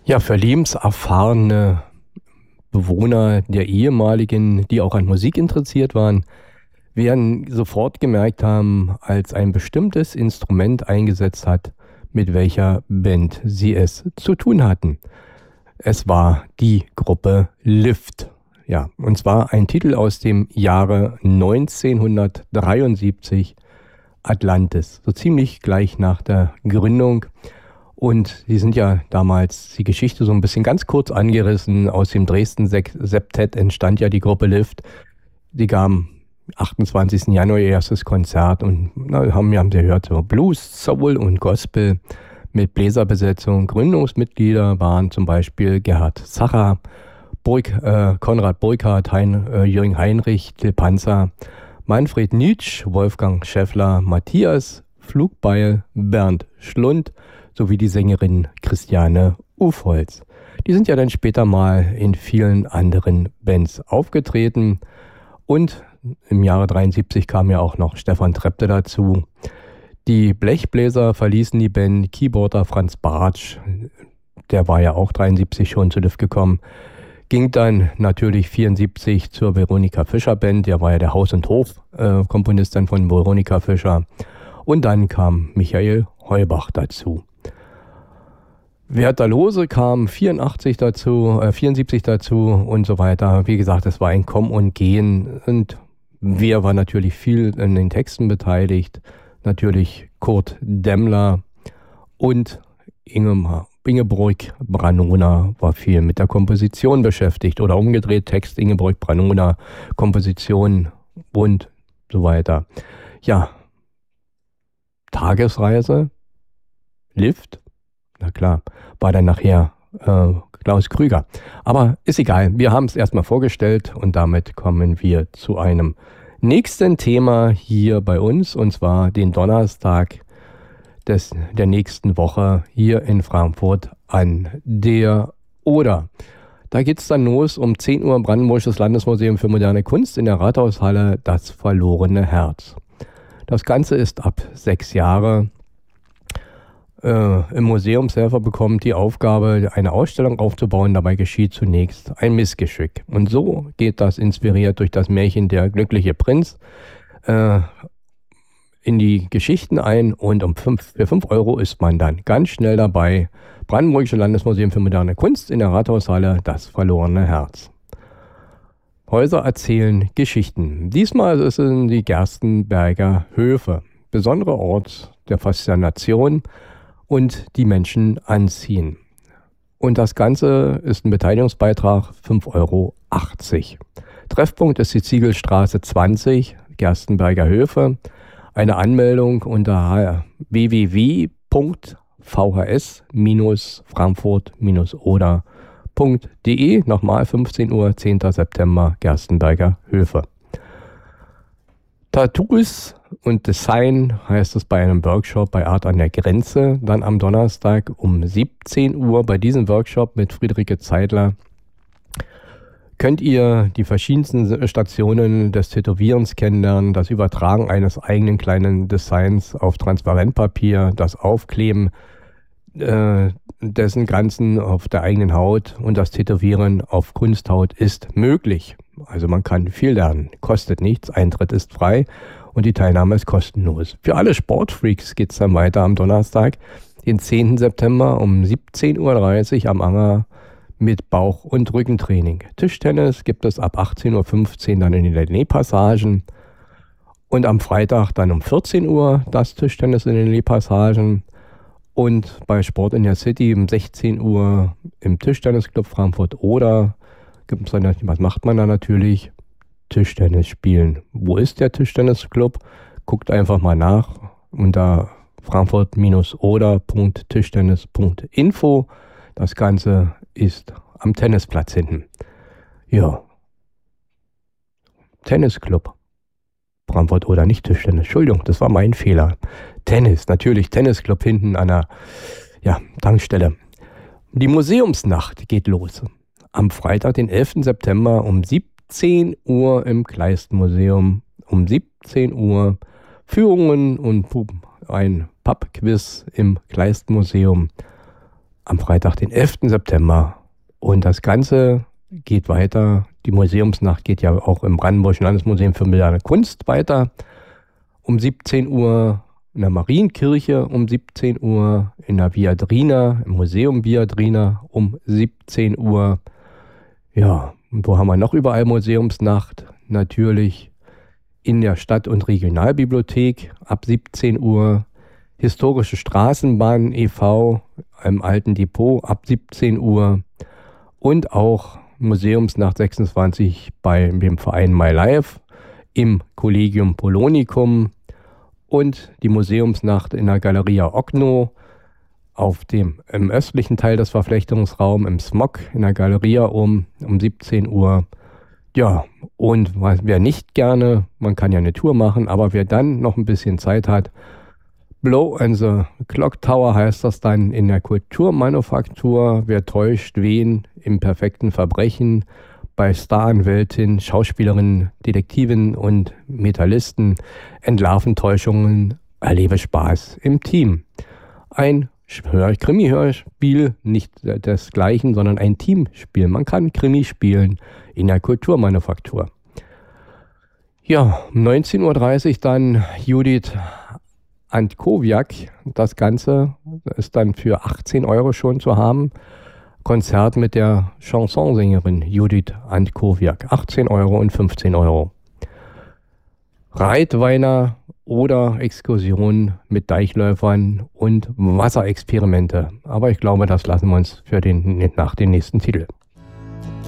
Ja, für lebenserfahrene Bewohner der ehemaligen, die auch an Musik interessiert waren, werden sofort gemerkt haben, als ein bestimmtes Instrument eingesetzt hat, mit welcher Band sie es zu tun hatten. Es war die Gruppe Lift. Ja, und zwar ein Titel aus dem Jahre 1973, Atlantis, so ziemlich gleich nach der Gründung. Und die sind ja damals die Geschichte so ein bisschen ganz kurz angerissen. Aus dem Dresden Septett entstand ja die Gruppe Lift. Die gaben 28. Januar ihr erstes Konzert und haben Sie gehört, so Blues, Soul und Gospel mit Bläserbesetzung. Gründungsmitglieder waren zum Beispiel Gerhard Zacher, Konrad Burkhardt, Jürgen Heinrich, Till Panzer, Manfred Nitsch, Wolfgang Schäffler, Matthias Flugbeil, Bernd Schlund sowie die Sängerin Christiane Ufholz. Die sind ja dann später mal in vielen anderen Bands aufgetreten und im Jahre 73 kam ja auch noch Stefan Trepte dazu. Die Blechbläser verließen die Band, Keyboarder Franz Bartsch, der war ja auch 73 schon zu Lift gekommen, ging dann natürlich 74 zur Veronika Fischer Band, der war ja der Haus- und Hof-Komponist dann von Veronika Fischer. Und dann kam Michael Heubach dazu. Werther Lose kam 74 dazu und so weiter. Wie gesagt, es war ein Kommen und Gehen. Und wer war natürlich viel in den Texten beteiligt? Natürlich Kurt Demmler und Ingeborg Branona war viel mit der Komposition beschäftigt. Oder umgedreht, Text Ingeborg Branona, Komposition und so weiter. Ja, Tagesreise, Lift, na klar, war dann nachher Klaus Krüger. Aber ist egal, wir haben es erstmal vorgestellt und damit kommen wir zu einem nächsten Thema hier bei uns, und zwar den Donnerstag der nächsten Woche hier in Frankfurt an der Oder. Da geht es dann los um 10 Uhr im Brandenburgisches Landesmuseum für moderne Kunst in der Rathaushalle, das verlorene Herz. Das Ganze ist ab 6 Jahre. Im Museumshelfer bekommt die Aufgabe, eine Ausstellung aufzubauen. Dabei geschieht zunächst ein Missgeschick. Und so geht das, inspiriert durch das Märchen Der glückliche Prinz, in die Geschichten ein. Und für 5 Euro ist man dann ganz schnell dabei. Brandenburgische Landesmuseum für moderne Kunst in der Rathaushalle, das verlorene Herz. Häuser erzählen Geschichten. Diesmal ist es die Gerstenberger Höfe. Besonderer Ort der Faszination und die Menschen anziehen. Und das Ganze ist ein Beteiligungsbeitrag 5,80 Euro. Treffpunkt ist die Ziegelstraße 20, Gerstenberger Höfe. Eine Anmeldung unter www.vhs-frankfurt-oder.de. Nochmal 15 Uhr, 10. September, Gerstenberger Höfe. Tattoos und Design heißt es bei einem Workshop bei Art an der Grenze. Dann am Donnerstag um 17 Uhr bei diesem Workshop mit Friederike Zeidler könnt ihr die verschiedensten Stationen des Tätowierens kennenlernen, das Übertragen eines eigenen kleinen Designs auf Transparentpapier, das Aufkleben dessen Ganzen auf der eigenen Haut und das Tätowieren auf Kunsthaut ist möglich. Also man kann viel lernen, kostet nichts, Eintritt ist frei und die Teilnahme ist kostenlos. Für alle Sportfreaks geht es dann weiter am Donnerstag, den 10. September um 17.30 Uhr am Anger mit Bauch- und Rückentraining. Tischtennis gibt es ab 18.15 Uhr dann in den Lenné-Passagen und am Freitag dann um 14 Uhr das Tischtennis in den Lenné-Passagen. Und bei Sport in der City um 16 Uhr im Tischtennisclub Frankfurt oder gibt's dann, was macht man da natürlich? Tischtennis spielen. Wo ist der Tischtennisclub? Guckt einfach mal nach unter frankfurt-oder.tischtennis.info. Das Ganze ist am Tennisplatz hinten. Ja. Tennisclub. Frankfurt oder nicht Tischtennis. Entschuldigung, das war mein Fehler. Tennis, natürlich Tennisclub hinten an der Tankstelle. Die Museumsnacht geht los. Am Freitag, den 11. September um 17 Uhr im Kleistmuseum. Um 17 Uhr Führungen und ein Pub-Quiz im Kleistmuseum. am Freitag, den 11. September. Und das Ganze geht weiter. Die Museumsnacht geht ja auch im Brandenburgischen Landesmuseum für moderne Kunst weiter. Um 17 Uhr in der Marienkirche, um 17 Uhr in der Viadrina, im Museum Viadrina um 17 Uhr. Ja, und wo haben wir noch überall Museumsnacht? Natürlich in der Stadt- und Regionalbibliothek ab 17 Uhr. Historische Straßenbahn e.V. im Alten Depot ab 17 Uhr. Und auch Museumsnacht 26 bei dem Verein My Life im Collegium Polonicum. Und die Museumsnacht in der Galeria Okno im östlichen Teil des Verflechtungsraums im Smog in der Galeria um 17 Uhr. Ja, und wer nicht gerne, man kann ja eine Tour machen, aber wer dann noch ein bisschen Zeit hat, Blow and the Clock Tower heißt das dann in der Kulturmanufaktur. Wer täuscht wen im perfekten Verbrechen? Bei Staranwältin, Schauspielerinnen, Detektivinnen und Metallisten entlarven Täuschungen, erlebe Spaß im Team. Ein Krimi-Hörspiel, nicht desgleichen, sondern ein Teamspiel. Man kann Krimi spielen in der Kulturmanufaktur. Ja, um 19.30 Uhr dann Judith Antkowiak. Das Ganze ist dann für 18 Euro schon zu haben. Konzert mit der Chansonsängerin Judith Antkowiak. 18 Euro und 15 Euro. Reitweiner oder Exkursionen mit Deichläufern und Wasserexperimente. Aber ich glaube, das lassen wir uns nach den nächsten Titel.